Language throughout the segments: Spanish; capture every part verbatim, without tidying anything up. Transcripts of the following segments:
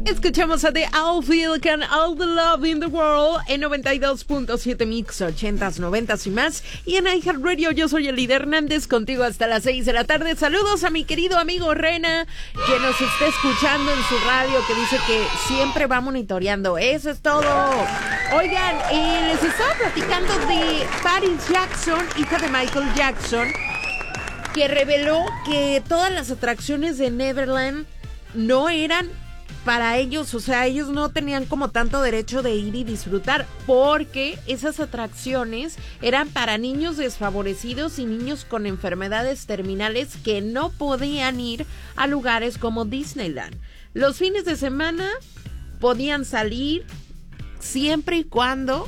Escuchamos a The Outfield con All the Love in the World en noventa y dos punto siete Mix, ochentas, noventas y más. Y en iHeartRadio, yo soy Elida Hernández, contigo hasta las seis de la tarde. Saludos a mi querido amigo Rena, que nos está escuchando en su radio, que dice que siempre va monitoreando. Eso es todo. Oigan, eh, les estaba platicando de Paris Jackson, hija de Michael Jackson, que reveló que todas las atracciones de Neverland no eran para ellos, o sea, ellos no tenían como tanto derecho de ir y disfrutar, porque esas atracciones eran para niños desfavorecidos y niños con enfermedades terminales que no podían ir a lugares como Disneyland. Los fines de semana podían salir siempre y cuando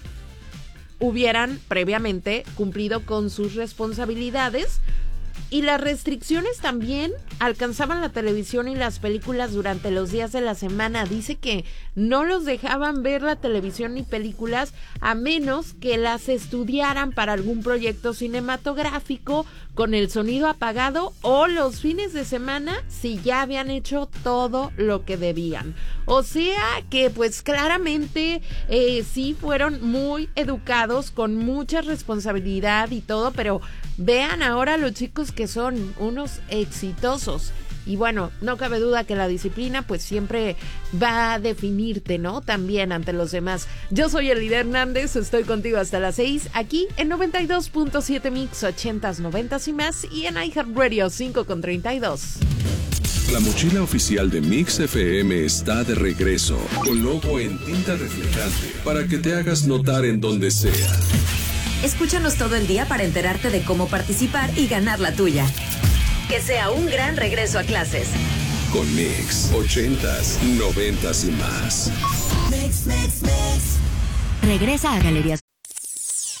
hubieran previamente cumplido con sus responsabilidades. Y las restricciones también alcanzaban la televisión y las películas durante los días de la semana. Dice que no los dejaban ver la televisión ni películas a menos que las estudiaran para algún proyecto cinematográfico con el sonido apagado, o los fines de semana si ya habían hecho todo lo que debían. O sea que pues claramente eh, sí fueron muy educados, con mucha responsabilidad y todo, pero vean ahora los chicos que son unos exitosos. Y bueno, no cabe duda que la disciplina pues siempre va a definirte, ¿no? También ante los demás. Yo soy Elida Hernández, estoy contigo hasta las seis, aquí en noventa y dos punto siete Mix, ochentas, noventas y más, y en iHeartRadio cinco con treinta y dos. La mochila oficial de Mix F M está de regreso, con logo en tinta reflejante, para que te hagas notar en donde sea. Escúchanos todo el día para enterarte de cómo participar y ganar la tuya. Que sea un gran regreso a clases. Con Mix, ochentas, noventas y más. Mix, mix, mix. Regresa a Galerías